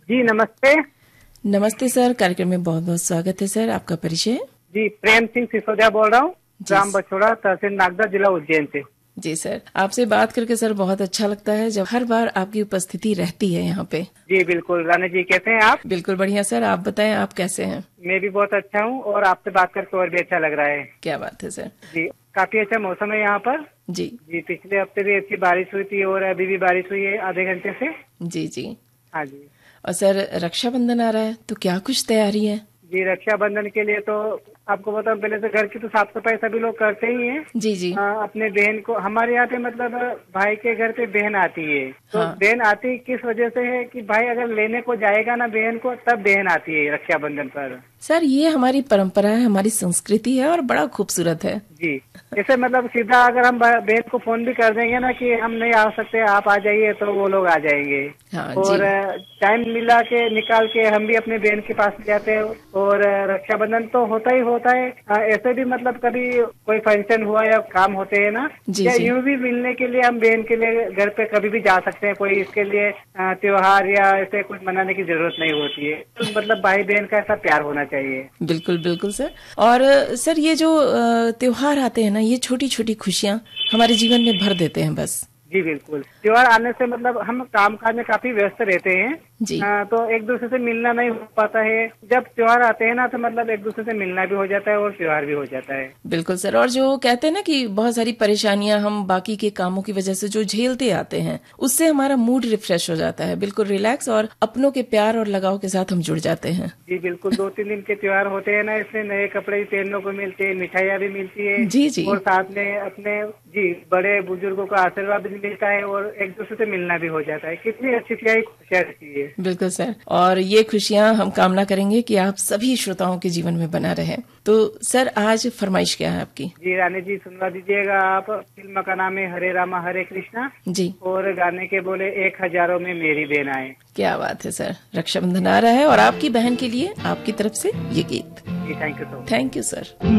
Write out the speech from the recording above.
जी नमस्ते। नमस्ते सर, कार्यक्रम में बहुत बहुत स्वागत है सर। आपका परिचय? जी प्रेम सिंह सिसोदिया बोल रहा हूँ, ग्राम बछोड़ा, तहसील नागदा, जिला उज्जैन से। जी सर, आपसे बात करके सर बहुत अच्छा लगता है जब हर बार आपकी उपस्थिति रहती है यहाँ पे। जी बिल्कुल। रानी जी कैसे हैं आप? बिल्कुल बढ़िया सर, आप बताएं आप कैसे हैं? मैं भी बहुत अच्छा हूँ और आपसे बात करके और भी अच्छा लग रहा है। क्या बात है सर। जी काफी अच्छा मौसम है यहाँ पर। जी जी पिछले हफ्ते भी अच्छी बारिश हुई थी और अभी भी बारिश हुई है आधे घंटे से। जी जी। हाँ जी। और सर रक्षाबंधन आ रहा है तो क्या कुछ तैयारी है? जी रक्षाबंधन के लिए तो आपको बताऊं, पहले से घर की तो साफ सफाई सभी लोग करते ही हैं। जी जी। अपने बहन को, हमारे यहाँ पे मतलब भाई के घर पे बहन आती है, तो हाँ। बहन आती किस वजह से है कि भाई अगर लेने को जाएगा ना बहन को, तब बहन आती है रक्षाबंधन पर। सर ये हमारी परंपरा है, हमारी संस्कृति है और बड़ा खूबसूरत है। जी जैसे मतलब सीधा अगर हम बहन को फोन भी कर देंगे ना कि हम नहीं आ सकते, आप आ जाइए, तो वो लोग आ जाएंगे। हाँ, और जी। टाइम मिला के निकाल के हम भी अपने बहन के पास जाते हैं। और रक्षाबंधन तो होता ही होता है। ऐसे भी मतलब कभी कोई फंक्शन हुआ या काम होते हैं ना, जी या जी। यूं भी मिलने के लिए हम बहन के लिए घर पे कभी भी जा सकते हैं। कोई इसके लिए त्योहार या ऐसे कुछ मनाने की जरूरत नहीं होती है। तो मतलब भाई बहन का ऐसा प्यार होना चाहिए। बिल्कुल बिल्कुल सर। और सर ये जो त्योहार आते हैं ना, ये छोटी छोटी खुशियां हमारे जीवन में भर देते हैं बस। जी बिल्कुल। त्योहार आने से मतलब हम काम काज में काफी व्यस्त रहते हैं जी। तो एक दूसरे से मिलना नहीं हो पाता है। जब त्योहार आते हैं ना तो मतलब एक दूसरे से मिलना भी हो जाता है और त्योहार भी हो जाता है। बिल्कुल सर। और जो कहते हैं ना कि बहुत सारी परेशानियां हम बाकी के कामों की वजह से जो झेलते आते हैं, उससे हमारा मूड रिफ्रेश हो जाता है, बिल्कुल रिलैक्स, और अपनों के प्यार और लगाव के साथ हम जुड़ जाते हैं। जी बिल्कुल। 2-3 दिन के त्योहार होते हैं ना, इसमें नए कपड़े भी पहनने को मिलते हैं, मिठाइयाँ भी मिलती है। जी जी। और साथ में अपने बड़े बुजुर्गों का आशीर्वाद भी मिलता है और एक दूसरे से मिलना भी हो जाता है। कितनी अच्छी खुशियाँ रहती है। बिल्कुल सर। और ये खुशियां हम कामना करेंगे कि आप सभी श्रोताओं के जीवन में बना रहे। तो सर आज फरमाइश क्या है आपकी? जी रानी जी सुनवा दीजिएगा आप। फिल्म का नाम है हरे रामा हरे कृष्णा। जी। और गाने के बोले 1000 में मेरी बहन आए। क्या बात है सर। रक्षाबंधन आ रहा है और आपकी बहन के लिए आपकी तरफ से ये गीत। जी thank you so much. Thank you sir.